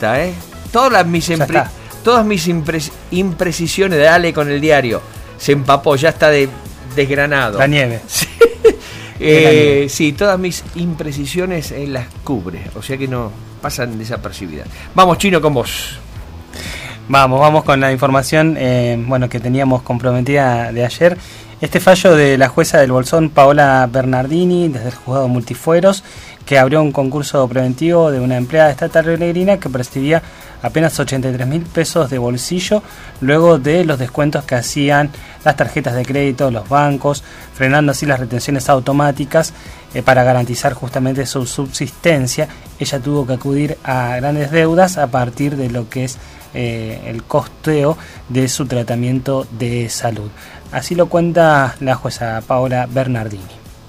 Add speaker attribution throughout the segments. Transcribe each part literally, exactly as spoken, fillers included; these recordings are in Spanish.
Speaker 1: está, ¿eh? Todas las mis impre- todas mis impre- imprecisiones de Ale con el diario se empapó, ya está de, desgranado.
Speaker 2: La nieve.
Speaker 1: Sí. eh, sí, todas mis imprecisiones él las cubre, o sea que no pasan desapercibidas. Vamos, Chino, con vos.
Speaker 2: Vamos, vamos con la información eh, bueno, que teníamos comprometida de ayer. Este fallo de la jueza del Bolsón, Paola Bernardini, desde el juzgado Multifueros, que abrió un concurso preventivo de una empleada estatal rionegrina que percibía apenas ochenta y tres mil pesos de bolsillo luego de los descuentos que hacían las tarjetas de crédito, los bancos, frenando así las retenciones automáticas eh, para garantizar justamente su subsistencia. Ella tuvo que acudir a grandes deudas a partir de lo que es eh, el costeo de su tratamiento de salud. Así lo cuenta la jueza Paola Bernardini.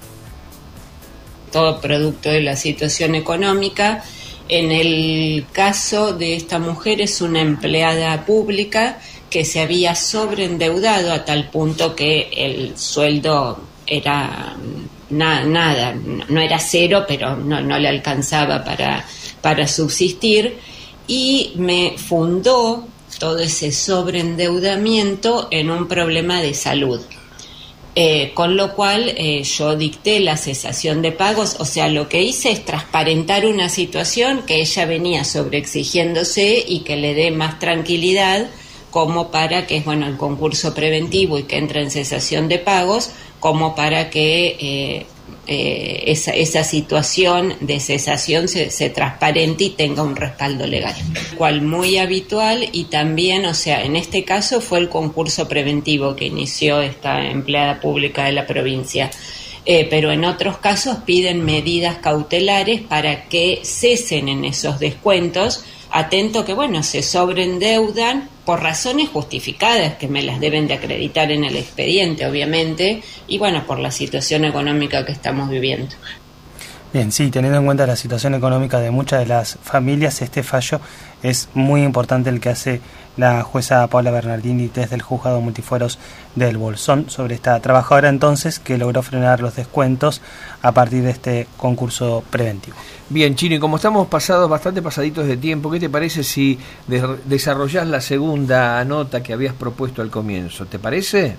Speaker 3: Todo producto de la situación económica. En el caso de esta mujer es una empleada pública que se había sobreendeudado a tal punto que el sueldo era na- nada, no era cero, pero no, no le alcanzaba para, para subsistir, y me fundó todo ese sobreendeudamiento en un problema de salud. Eh, con lo cual eh, yo dicté la cesación de pagos, o sea, lo que hice es transparentar una situación que ella venía sobreexigiéndose y que le dé más tranquilidad, como para que, bueno, el concurso preventivo y que entre en cesación de pagos, como para que eh, eh, esa, esa situación de cesación se, se transparente y tenga un respaldo legal. Cual muy habitual, y también, o sea, en este caso fue el concurso preventivo que inició esta empleada pública de la provincia. Eh, pero en otros casos piden medidas cautelares para que cesen en esos descuentos, atento que, bueno, se sobreendeudan por razones justificadas, que me las deben de acreditar en el expediente, obviamente, y bueno, por la situación económica que estamos viviendo.
Speaker 2: Bien, sí, teniendo en cuenta la situación económica de muchas de las familias, este fallo es muy importante el que hace la jueza Paola Bernardini desde el juzgado Multifueros del Bolsón sobre esta trabajadora entonces que logró frenar los descuentos a partir de este concurso preventivo.
Speaker 1: Bien, Chino, y como estamos pasados, bastante pasaditos de tiempo, ¿qué te parece si de- desarrollás la segunda nota que habías propuesto al comienzo? ¿Te parece?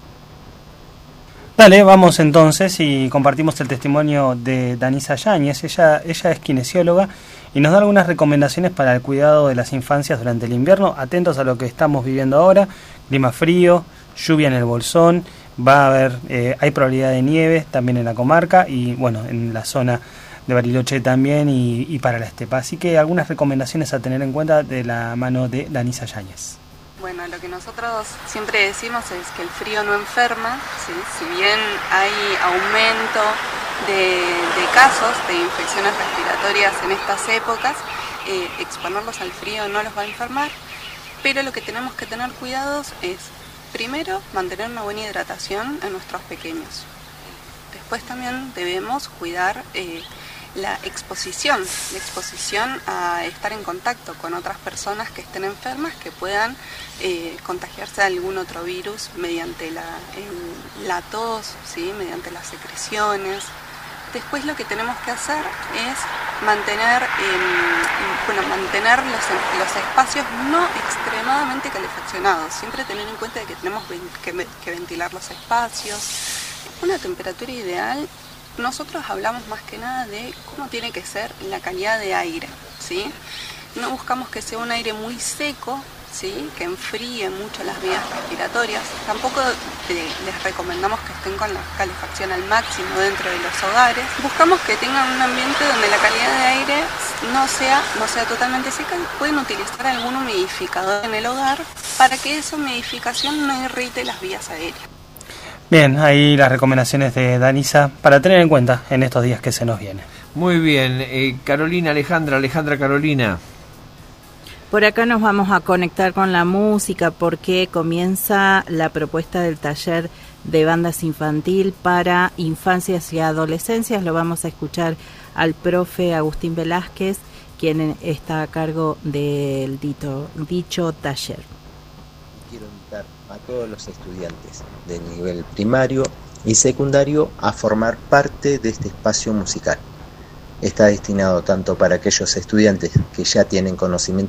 Speaker 2: Dale, vamos entonces y compartimos el testimonio de Danisa Yáñez. Ella, ella es kinesióloga y nos da algunas recomendaciones para el cuidado de las infancias durante el invierno. Atentos a lo que estamos viviendo ahora: clima frío, lluvia en el Bolsón, va a haber, eh, hay probabilidad de nieve también en la comarca y bueno, en la zona de Bariloche también y, y para la estepa. Así que algunas recomendaciones a tener en cuenta de la mano de Danisa Yáñez.
Speaker 4: Bueno, lo que nosotros siempre decimos es que el frío no enferma, ¿sí? Si bien hay aumento de, de casos de infecciones respiratorias en estas épocas, eh, exponerlos al frío no los va a enfermar, pero lo que tenemos que tener cuidados es, primero, mantener una buena hidratación en nuestros pequeños. Después también debemos cuidar eh, la exposición, la exposición a estar en contacto con otras personas que estén enfermas, que puedan eh, contagiarse de algún otro virus mediante la, el, la tos, ¿sí? Mediante las secreciones. Después lo que tenemos que hacer es mantener, eh, bueno, mantener los, los espacios no extremadamente calefaccionados, siempre tener en cuenta de que tenemos que, que ventilar los espacios. Una temperatura ideal. Nosotros hablamos más que nada de cómo tiene que ser la calidad de aire, ¿sí? No buscamos que sea un aire muy seco, ¿sí? Que enfríe mucho las vías respiratorias. Tampoco eh, les recomendamos que estén con la calefacción al máximo dentro de los hogares. Buscamos que tengan un ambiente donde la calidad de aire no sea, no sea totalmente seca. Pueden utilizar algún humidificador en el hogar para que esa humidificación no irrite las vías aéreas.
Speaker 2: Bien, ahí las recomendaciones de Danisa para tener en cuenta en estos días que se nos vienen.
Speaker 1: Muy bien, eh, Carolina Alejandra, Alejandra Carolina.
Speaker 5: Por acá nos vamos a conectar con la música porque comienza la propuesta del taller de bandas infantil para infancias y adolescencias. Lo vamos a escuchar al profe Agustín Velázquez, quien está a cargo del dito, dicho taller.
Speaker 6: Quiero invitar a todos los estudiantes de nivel primario y secundario a formar parte de este espacio musical. está destinado tanto para aquellos estudiantes que ya tienen conocimiento